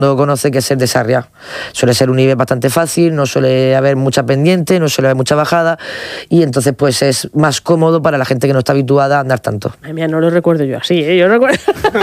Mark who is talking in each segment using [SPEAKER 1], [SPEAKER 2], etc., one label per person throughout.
[SPEAKER 1] mundo conoce que es el de Sarriá. Suele ser un nivel bastante fácil, no suele haber mucha pendiente, no suele haber mucha bajada, y entonces pues es más cómodo para la gente que no está habituada a andar tanto.
[SPEAKER 2] Ay, mía, no lo recuerdo yo así, ¿eh? Yo recuerdo...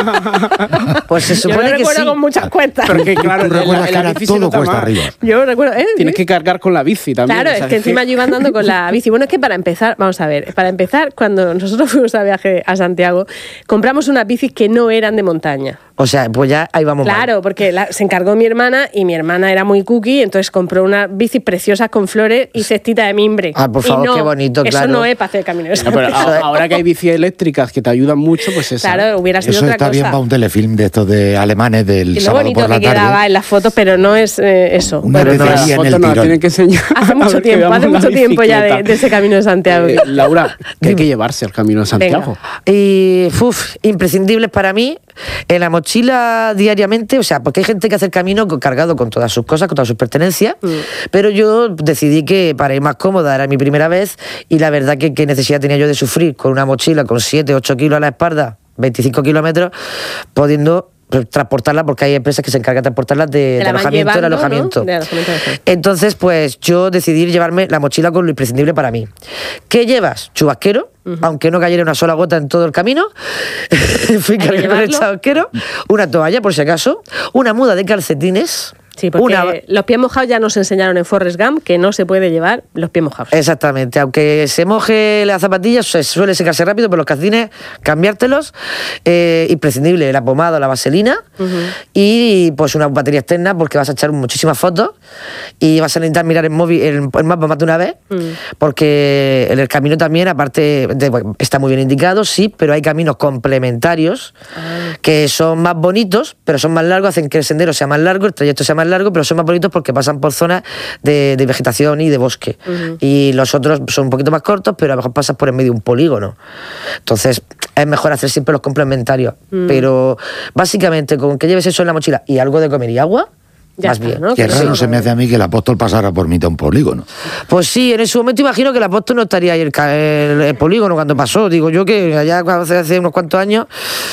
[SPEAKER 1] Pues se supone
[SPEAKER 2] yo lo
[SPEAKER 1] que
[SPEAKER 2] recuerdo
[SPEAKER 1] sí.
[SPEAKER 2] con muchas cuentas.
[SPEAKER 3] Porque claro,
[SPEAKER 4] Tú recuerdas que era
[SPEAKER 3] bici se
[SPEAKER 4] todo
[SPEAKER 3] nota
[SPEAKER 4] cuesta
[SPEAKER 3] más.
[SPEAKER 4] arriba.
[SPEAKER 2] Yo recuerdo...
[SPEAKER 3] Tienes que cargar con la bici también.
[SPEAKER 2] Claro,
[SPEAKER 3] o sea,
[SPEAKER 2] es que encima yo iba andando con la bici. Bueno, es que para empezar, vamos a ver, cuando nosotros fuimos a viaje a Santiago, compramos unas bicis que no eran de montaña.
[SPEAKER 1] O sea, pues ya ahí vamos mal.
[SPEAKER 2] Claro, porque se encargó mi hermana y mi hermana era muy cookie, entonces compró unas bicis preciosas con flores y cestita de mimbre.
[SPEAKER 1] Ah, por
[SPEAKER 2] Y
[SPEAKER 1] favor,
[SPEAKER 2] no,
[SPEAKER 1] qué bonito,
[SPEAKER 2] eso
[SPEAKER 1] claro.
[SPEAKER 2] no es para hacer camino de
[SPEAKER 3] No, pero
[SPEAKER 2] Santiago.
[SPEAKER 3] ahora que hay bicis eléctricas que te ayudan mucho, pues esa.
[SPEAKER 2] Claro, hubiera sido
[SPEAKER 4] Eso
[SPEAKER 2] otra
[SPEAKER 4] está
[SPEAKER 2] cosa.
[SPEAKER 4] bien para un telefilm de estos de alemanes del
[SPEAKER 2] Y lo
[SPEAKER 4] sábado
[SPEAKER 2] bonito
[SPEAKER 4] por la
[SPEAKER 2] que quedaba
[SPEAKER 4] tarde.
[SPEAKER 2] en las fotos, pero no es eso.
[SPEAKER 4] Una
[SPEAKER 2] Bueno,
[SPEAKER 4] vez
[SPEAKER 3] Pero
[SPEAKER 4] ahí
[SPEAKER 3] las
[SPEAKER 4] en
[SPEAKER 3] fotos
[SPEAKER 4] el
[SPEAKER 3] nos las
[SPEAKER 4] tirón.
[SPEAKER 3] tienen que enseñar.
[SPEAKER 2] hace
[SPEAKER 3] a
[SPEAKER 2] mucho
[SPEAKER 3] ver que
[SPEAKER 2] tiempo,
[SPEAKER 3] veamos
[SPEAKER 2] hace
[SPEAKER 3] la
[SPEAKER 2] mucho tiempo ya
[SPEAKER 3] bicicleta.
[SPEAKER 2] de ese camino de Santiago.
[SPEAKER 3] Laura, que hay que llevarse al Camino de Santiago.
[SPEAKER 1] Y imprescindibles para mí en la mochila diariamente, o sea, porque hay gente que hace el camino cargado con todas sus cosas, con todas sus pertenencias, pero yo decidí que para ir más cómoda era mi primera vez, y la verdad que qué necesidad tenía yo de sufrir con una mochila con 7, 8 kilos a la espalda, 25 kilómetros, pudiendo transportarla, porque hay empresas que se encargan de transportarlas de
[SPEAKER 2] la van
[SPEAKER 1] alojamiento en
[SPEAKER 2] llevando,
[SPEAKER 1] alojamiento.
[SPEAKER 2] ¿no? De alojamiento, sí.
[SPEAKER 1] Entonces, pues yo decidí llevarme la mochila con lo imprescindible para mí. ¿Qué llevas? Chubasquero, aunque no cayera una sola gota en todo el camino. Fui
[SPEAKER 2] que
[SPEAKER 1] cargando el
[SPEAKER 2] llevarlo.
[SPEAKER 1] chubasquero, una toalla por si acaso, una muda de calcetines.
[SPEAKER 2] Sí, porque los pies mojados ya nos enseñaron en Forrest Gump que no se puede llevar los pies mojados.
[SPEAKER 1] Exactamente, aunque se moje las zapatillas, suele secarse rápido, pero los calcetines, cambiártelos. Imprescindible, la pomada, la vaselina, y pues una batería externa, porque vas a echar muchísimas fotos y vas a necesitar mirar el móvil, el mapa más de una vez, porque en el camino también, aparte está muy bien indicado, sí, pero hay caminos complementarios que son más bonitos, pero son más largos, hacen que el sendero sea más largo, el trayecto sea más largo, pero son más bonitos porque pasan por zonas de vegetación y de bosque. Y los otros son un poquito más cortos, pero a lo mejor pasas por en medio de un polígono. Entonces es mejor hacer siempre los complementarios. Pero básicamente con que lleves eso en la mochila y algo de comer y agua,
[SPEAKER 2] Ya
[SPEAKER 1] más
[SPEAKER 2] está,
[SPEAKER 1] bien.
[SPEAKER 2] ¿no?
[SPEAKER 4] Qué
[SPEAKER 2] Claro.
[SPEAKER 4] raro se me hace a mí que el apóstol pasara por mitad de un polígono.
[SPEAKER 1] Pues sí, en ese momento imagino que el apóstol no estaría ahí el polígono cuando pasó. Digo yo que allá hace unos cuantos años.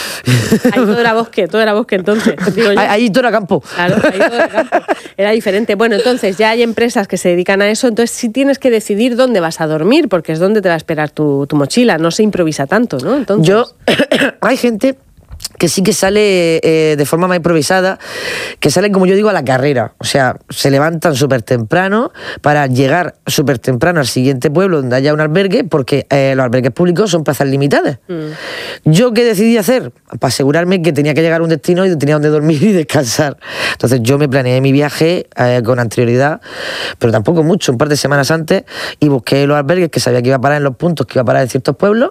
[SPEAKER 2] Ahí todo era bosque entonces. Digo yo.
[SPEAKER 1] Ahí todo era campo.
[SPEAKER 2] Claro, ahí todo era campo. Era diferente. Bueno, entonces ya hay empresas que se dedican a eso, entonces sí tienes que decidir dónde vas a dormir, porque es donde te va a esperar tu mochila, no se improvisa tanto, ¿no? Entonces,
[SPEAKER 1] Hay gente que sí que sale de forma más improvisada, que salen, como yo digo, a la carrera. O sea, se levantan súper temprano para llegar súper temprano al siguiente pueblo donde haya un albergue, porque los albergues públicos son plazas limitadas. ¿Yo qué decidí hacer? Para asegurarme que tenía que llegar a un destino y tenía donde dormir y descansar. Entonces yo me planeé mi viaje con anterioridad, pero tampoco mucho, un par de semanas antes, y busqué los albergues que sabía que iba a parar en los puntos, que iba a parar en ciertos pueblos,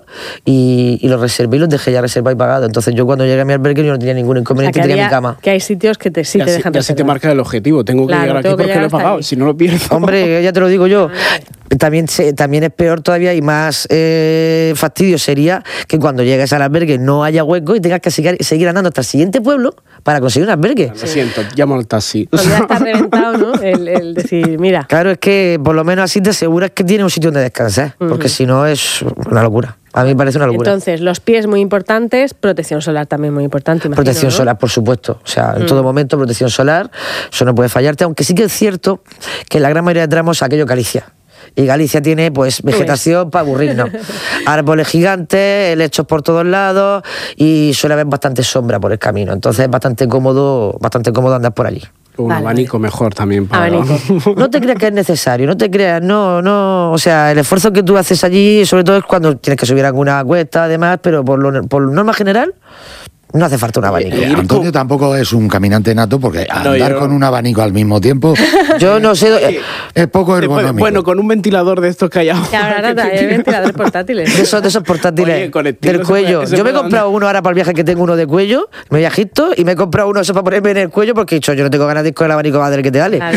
[SPEAKER 1] y los reservé y los dejé ya reservados y pagados. Entonces yo cuando llegué a mi albergue yo no tenía ningún inconveniente, tenía mi cama.
[SPEAKER 2] que hay sitios que sí te dejan
[SPEAKER 3] Ya si te
[SPEAKER 2] reservar.
[SPEAKER 3] marca el objetivo. Tengo que
[SPEAKER 2] Claro,
[SPEAKER 3] llegar aquí
[SPEAKER 2] tengo que
[SPEAKER 3] porque
[SPEAKER 2] llegar
[SPEAKER 3] lo he
[SPEAKER 2] hasta
[SPEAKER 3] pagado.
[SPEAKER 2] allí.
[SPEAKER 3] Si no lo pierdo.
[SPEAKER 1] Hombre, ya te lo digo yo. También es peor todavía y más fastidio sería que cuando llegues al albergue no haya hueco y tengas que seguir andando hasta el siguiente pueblo para conseguir un albergue.
[SPEAKER 3] Lo siento, llamo al taxi.
[SPEAKER 2] Cuando ya está reventado, ¿no? El decir, mira,
[SPEAKER 1] Claro, es que por lo menos así te aseguras que tienes un sitio donde descansar, porque si no es una locura. A mí me parece una locura.
[SPEAKER 2] entonces los pies muy importantes, protección solar también muy importante, imagino,
[SPEAKER 1] Protección
[SPEAKER 2] ¿no?
[SPEAKER 1] solar, por supuesto. O sea, en todo momento protección solar, eso no puede fallarte, aunque sí que es cierto que en la gran mayoría de tramos aquello Galicia. Y Galicia tiene pues vegetación para aburrirnos. Árboles gigantes, helechos por todos lados y suele haber bastante sombra por el camino. Entonces es bastante cómodo andar por allí.
[SPEAKER 3] Un
[SPEAKER 2] Vale,
[SPEAKER 3] abanico mejor también para...
[SPEAKER 2] Abanico.
[SPEAKER 1] No te creas que es necesario, no te creas, no, o sea, el esfuerzo que tú haces allí, sobre todo es cuando tienes que subir alguna cuesta, además, pero por norma general, no hace falta un abanico.
[SPEAKER 4] Antonio tampoco es un caminante nato porque andar
[SPEAKER 3] yo-
[SPEAKER 4] con un abanico al mismo tiempo
[SPEAKER 1] Yo no sé,
[SPEAKER 4] es poco ergonómico.
[SPEAKER 3] Bueno, con un ventilador de estos que hay ahora.
[SPEAKER 2] Que ahora hay ventiladores portátiles.
[SPEAKER 1] de esos portátiles
[SPEAKER 3] Oye, con estilo
[SPEAKER 1] del
[SPEAKER 3] se
[SPEAKER 1] cuello.
[SPEAKER 3] puede- se
[SPEAKER 1] Yo me he
[SPEAKER 3] puede
[SPEAKER 1] comprado uno ahora para el viaje que tengo, uno de cuello, me voy a Egipto y me he comprado uno eso para ponerme en el cuello porque he dicho, yo no tengo ganas de ir con el abanico madre que te dale.
[SPEAKER 2] Claro.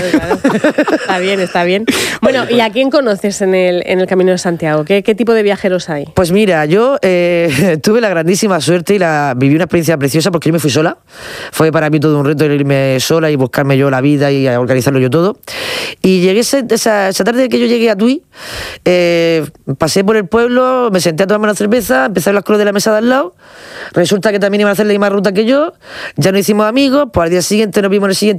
[SPEAKER 2] Está bien, está bien. Bueno, ¿y a quién conoces en el Camino de Santiago? ¿Qué tipo de viajeros hay?
[SPEAKER 1] Pues mira, yo tuve la grandísima suerte y viví una experiencia experiencia preciosa porque yo me fui sola. Fue para mí todo un reto el irme sola y buscarme yo la vida y a organizarlo yo todo. Y llegué esa tarde que yo llegué a Tui, pasé por el pueblo, me senté a tomarme una cerveza, empecé a ver las colas de la mesa de al lado. Resulta que también iban a hacer la misma ruta que yo, ya nos hicimos amigos, pues al día siguiente nos vimos en el siguiente